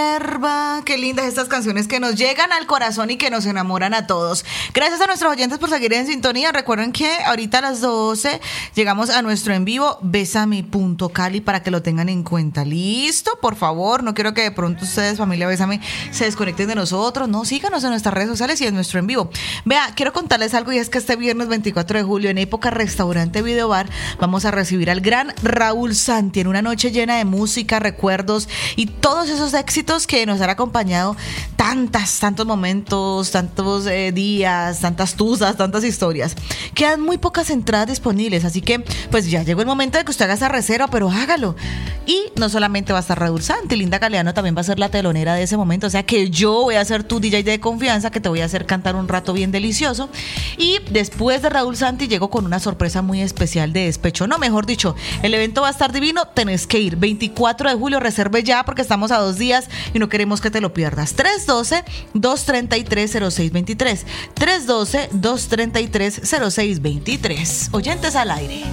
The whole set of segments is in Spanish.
Qué lindas estas canciones que nos llegan al corazón y que nos enamoran a todos. Gracias a nuestros oyentes por seguir en sintonía. Recuerden que ahorita a las 12 llegamos a nuestro en vivo Bésame.Cali para que lo tengan en cuenta. ¿Listo? Por favor, no quiero que de pronto ustedes, familia Bésame, se desconecten de nosotros. No, síganos en nuestras redes sociales y en nuestro en vivo. Vea, quiero contarles algo y es que este viernes 24 de julio en Época Restaurante Video Bar vamos a recibir al gran Raúl Santi en una noche llena de música, recuerdos y todos esos éxitos que nos han acompañado tantos momentos, tantos días, tantas tusas, tantas historias. Quedan muy pocas entradas disponibles, así que pues ya llegó el momento de que usted haga esa reserva, pero hágalo. Y no solamente va a estar Raúl Santi, Linda Galeano también va a ser la telonera de ese momento, o sea que yo voy a ser tu DJ de confianza, que te voy a hacer cantar un rato bien delicioso. Y después de Raúl Santi llego con una sorpresa muy especial de despecho, no, mejor dicho, el evento va a estar divino, tenés que ir, 24 de julio, reserve ya porque estamos a 2 días y no queremos que te lo pierdas. 312-233-0623. 312-233-0623. Oyentes al aire.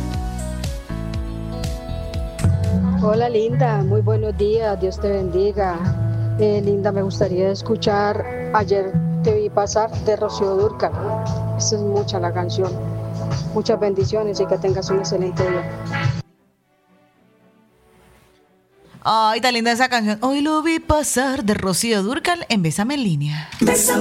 Hola Linda, muy buenos días, Dios te bendiga. Linda, me gustaría escuchar Ayer te vi pasar de Rocío Dúrcal. Esa es mucha la canción. Muchas bendiciones y que tengas un excelente día. Ay, tan linda esa canción. Hoy lo vi pasar de Rocío Dúrcal en Bésame en línea.